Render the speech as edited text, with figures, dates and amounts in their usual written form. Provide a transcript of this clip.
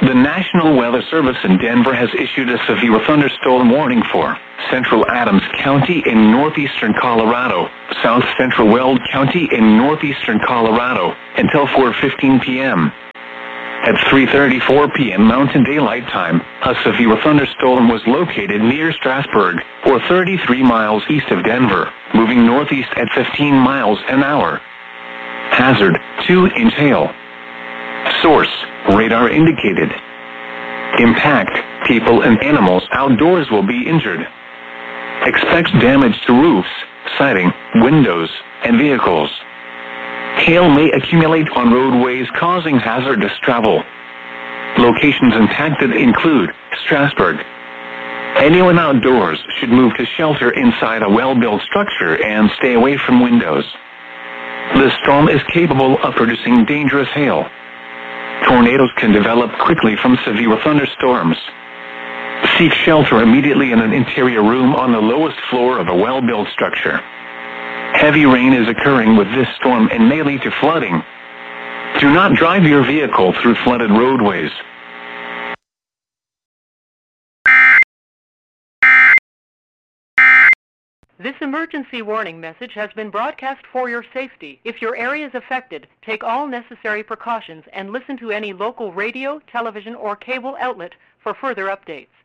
The National Weather Service in Denver has issued a severe thunderstorm warning for central Adams County in northeastern Colorado, south central Weld County in northeastern Colorado, until 4:15 p.m. At 3:34 p.m. Mountain Daylight Time, a severe thunderstorm was located near Strasburg, or 33 miles east of Denver, moving northeast at 15 miles an hour. Hazard, 2-inch hail. Source, radar indicated. Impact, people and animals outdoors will be injured. Expect damage to roofs, siding, windows, and vehicles. Hail may accumulate on roadways causing hazardous travel. Locations impacted include Strasburg. Anyone outdoors should move to shelter inside a well-built structure and stay away from windows. The storm is capable of producing dangerous hail. Tornadoes can develop quickly from severe thunderstorms. Seek shelter immediately in an interior room on the lowest floor of a well-built structure. Heavy rain is occurring with this storm and may lead to flooding. Do not drive your vehicle through flooded roadways. This emergency warning message has been broadcast for your safety. If your area is affected, take all necessary precautions and listen to any local radio, television, or cable outlet for further updates.